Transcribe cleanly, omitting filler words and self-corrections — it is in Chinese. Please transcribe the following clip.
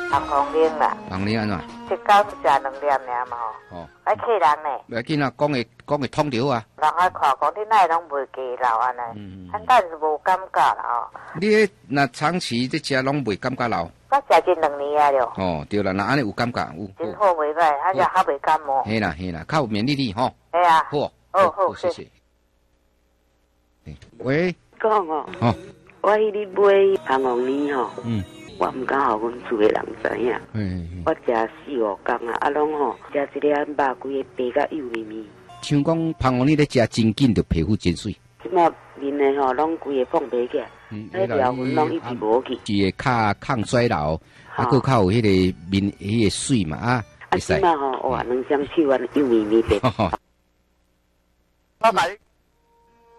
红红奶啦。 红奶安怎？ 一天食2粒尔嘛吼。哦。爱客人呢。 袂要紧啊，讲会通着啊。 人爱看讲你哪会拢袂记老安尼。但是无感觉啦吼。你若长期在食拢袂感觉老。 我食近2年啊了。 哦，对啦，那安尼有感觉有。 真好袂歹，而且还袂感冒。 嘿啦，较有免疫力吼。 嘿啊。 好，谢谢。喂。 讲哦。哦。我迄日买红红奶吼。我唔敢互阮厝诶人知影。我食4-5天啊，拢吼食一粒肉，规个白甲幼咪咪。 像讲香红你咧食真紧，就皮肤真水。 即马面诶吼，拢规个放白起来，迄条纹拢一直无去。 是会较抗衰老，啊，佮较有迄个面迄个水嘛啊。 啊，即马吼，哇，2双手啊，幼咪咪白。 我甲你。